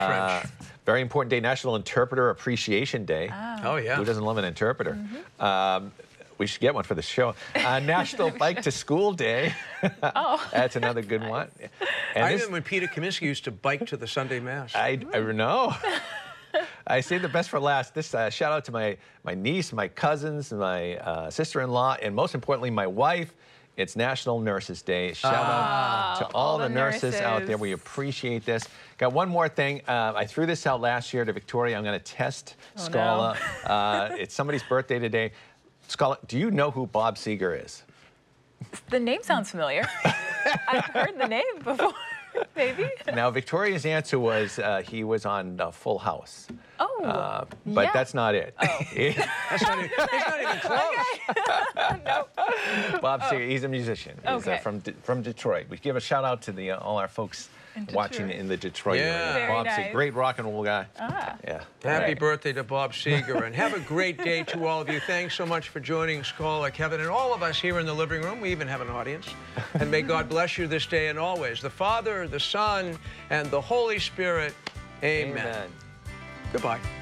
Very important day, National Interpreter Appreciation Day. Oh, yeah. Who doesn't love an interpreter? We should get one for the show. National Bike to School Day. That's another good one. And I remember when Peter Kaminsky used to bike to the Sunday Mass. I know. I saved the best for last. This shout out to my niece, my cousins, my sister-in-law, and most importantly, my wife. It's National Nurses Day. Shout out to all the nurses out there. We appreciate this. Got one more thing. I threw this out last year to Victoria. I'm going to test Scala. No. It's somebody's birthday today. Scala, do you know who Bob Seger is? The name sounds familiar. I've heard the name before, maybe. Now, Victoria's answer was he was on Full House. Oh, but yeah. that's not it. Oh. It's not even close. No. Bob Seger, he's a musician. He's from Detroit. We give a shout out to all our folks watching in the Detroit area. Bob Seger, great rock and roll guy. Yeah. Happy birthday to Bob Seger, and have a great day to all of you. Thanks so much for joining Scala, Kevin, and all of us here in the living room. We even have an audience. And may God bless you this day and always. The Father, the Son, and the Holy Spirit. Amen. Amen. Goodbye.